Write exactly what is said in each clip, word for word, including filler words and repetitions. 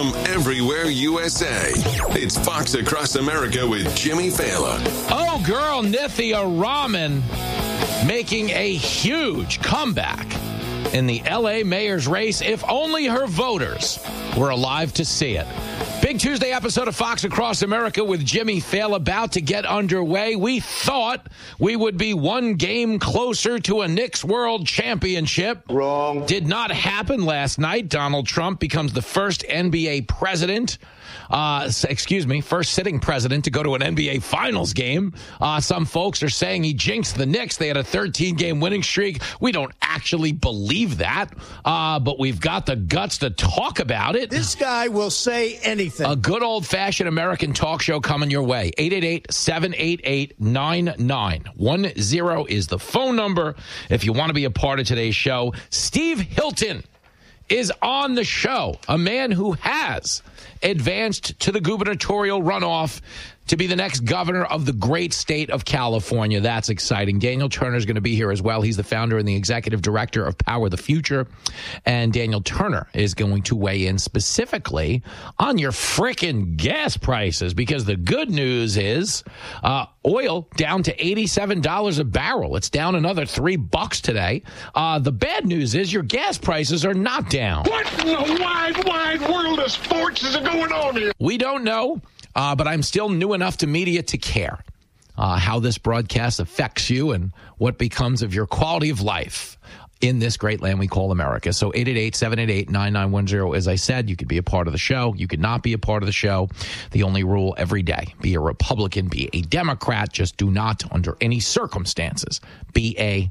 from everywhere U S A. It's Fox Across America with Jimmy Fallon. Oh, girl, Nithya Raman making a huge comeback in the L A mayor's race, if only her voters were alive to see it. Big Tuesday episode of Fox Across America with Jimmy Fallon about to get underway. We thought we would be one game closer to a Knicks World Championship. Wrong. Did not happen last night. Donald Trump becomes the first N B A president. Uh, excuse me, first sitting president to go to an N B A Finals game. Uh, some folks are saying he jinxed the Knicks. They had a thirteen-game winning streak. We don't actually believe that, uh, but we've got the guts to talk about it. This guy will say anything. A good old-fashioned American talk show coming your way. eight eight eight, seven eight eight, nine nine one zero is the phone number if you want to be a part of today's show. Steve Hilton is on the show, a man who has advanced to the gubernatorial runoff to be the next governor of the great state of California. That's exciting. Daniel Turner is going to be here as well. He's the founder and the executive director of Power the Future. And Daniel Turner is going to weigh in specifically on your frickin' gas prices, because the good news is uh, oil down to eighty-seven dollars a barrel. It's down another three bucks today. Uh, the bad news is your gas prices are not down. What in the wide, wide world of sports is going on here? We don't know. Uh, but I'm still new enough to media to care uh, how this broadcast affects you and what becomes of your quality of life in this great land we call America. So eight eight eight, seven eight eight, nine nine one zero. As I said, you could be a part of the show. You could not be a part of the show. The only rule every day, be a Republican, be a Democrat. Just do not, under any circumstances, be a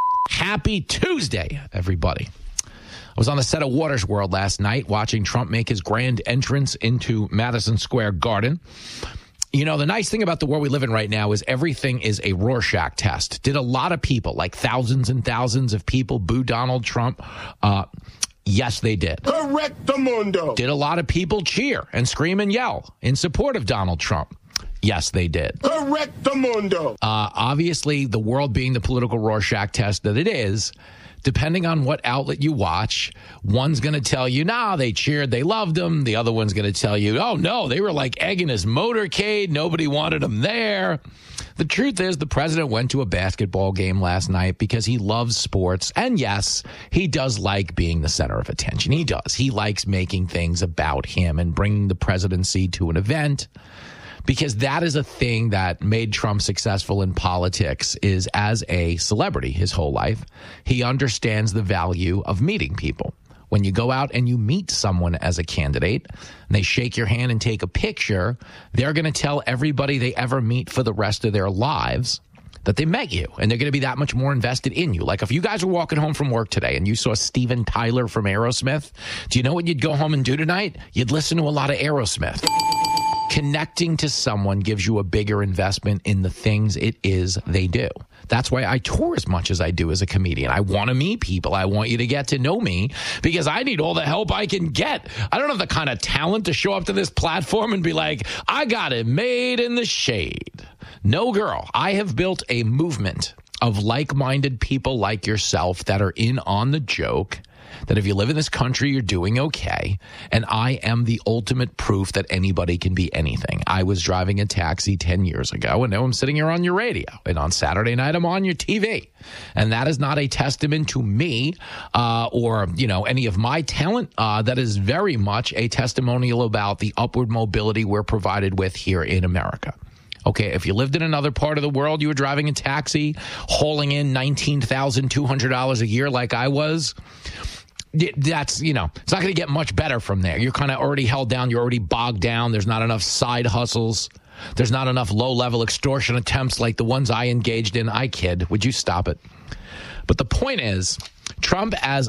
happy Tuesday, everybody. I was on the set of Water's World last night watching Trump make his grand entrance into Madison Square Garden. You know, the nice thing about the world we live in right now is everything is a Rorschach test. Did a lot of people, like thousands and thousands of people, boo Donald Trump? Uh, yes, they did. Correctamundo. Did a lot of people cheer and scream and yell in support of Donald Trump? Yes, they did. Correctamundo. Uh, obviously, the world being the political Rorschach test that it is, depending on what outlet you watch, one's going to tell you, nah, they cheered, they loved him. The other one's going to tell you, oh, no, they were like egging his motorcade. Nobody wanted him there. The truth is the president went to a basketball game last night because he loves sports. And yes, he does like being the center of attention. He does. He likes making things about him and bringing the presidency to an event, because that is a thing that made Trump successful in politics. Is as a celebrity his whole life, he understands the value of meeting people. When you go out and you meet someone as a candidate and they shake your hand and take a picture, they're going to tell everybody they ever meet for the rest of their lives that they met you, and they're going to be that much more invested in you. Like if you guys were walking home from work today and you saw Steven Tyler from Aerosmith, do you know what you'd go home and do tonight? You'd listen to a lot of Aerosmith. Connecting to someone gives you a bigger investment in the things it is they do. That's why I tour as much as I do as a comedian. I want to meet people. I want you to get to know me because I need all the help I can get. I don't have the kind of talent to show up to this platform and be like, I got it made in the shade. No, girl. I have built a movement of like-minded people like yourself that are in on the joke, that if you live in this country, you're doing okay. And I am the ultimate proof that anybody can be anything. I was driving a taxi ten years ago, and now I'm sitting here on your radio. And on Saturday night, I'm on your T V. And that is not a testament to me uh, or, you know, any of my talent. Uh, that is very much a testimonial about the upward mobility we're provided with here in America. Okay, if you lived in another part of the world, you were driving a taxi, hauling in nineteen thousand two hundred dollars a year like I was, that's, you know, it's not going to get much better from there. You're kind of already held down. You're already bogged down. There's not enough side hustles. There's not enough low-level extortion attempts like the ones I engaged in. I kid. Would you stop it? But the point is, Trump as